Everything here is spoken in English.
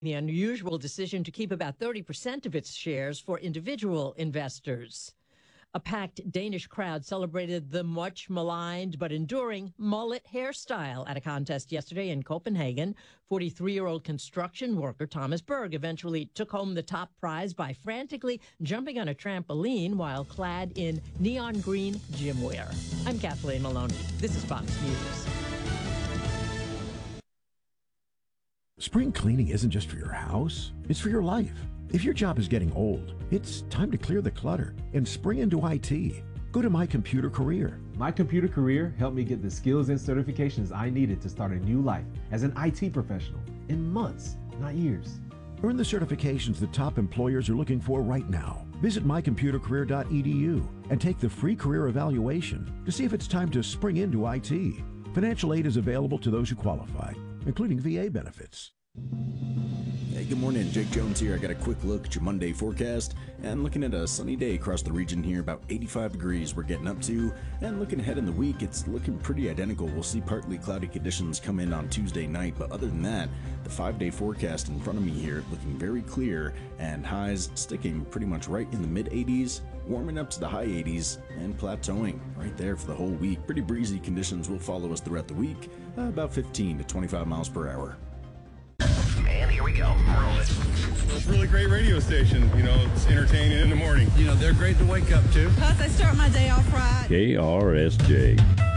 The unusual decision to keep about 30% of its shares for individual investors. A packed Danish crowd celebrated the much maligned but enduring mullet hairstyle at a contest yesterday in Copenhagen. 43-year-old construction worker Thomas Berg eventually took home the top prize by frantically jumping on a trampoline while clad in neon green gym wear. I'm Kathleen Maloney. This is Fox News. Spring cleaning isn't just for your house, it's for your life. If your job is getting old, it's time to clear the clutter and spring into IT. Go to My Computer Career. My Computer Career helped me get the skills and certifications I needed to start a new life as an IT professional in months, not years. Earn the certifications the top employers are looking for right now. Visit mycomputercareer.edu and take the free career evaluation to see if it's time to spring into IT. Financial aid is available to those who qualify, including VA benefits. Hey, good morning. Jake Jones here. I got a quick look at your Monday forecast and looking at a sunny day across the region here, about 85 degrees we're getting up to. And looking ahead in the week, it's looking pretty identical. We'll see partly cloudy conditions come in on Tuesday night, but other than that, the 5-day forecast in front of me here looking very clear and highs sticking pretty much right in the mid 80s, warming up to the high 80s and plateauing right there for the whole week. Pretty breezy conditions will follow us throughout the week, about 15 to 25 miles per hour. And here we go. Roll it. It's a really great radio station. You know, it's entertaining in the morning. You know, they're great to wake up to. Plus, I start my day off right. KRSJ.